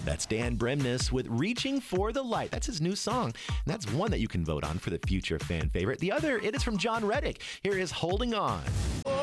That's Dan Bremnes with Reaching for the Light. That's his new song. And that's one that you can vote on for the future fan favorite. The other, it is from John Reddick. Here is Holding On.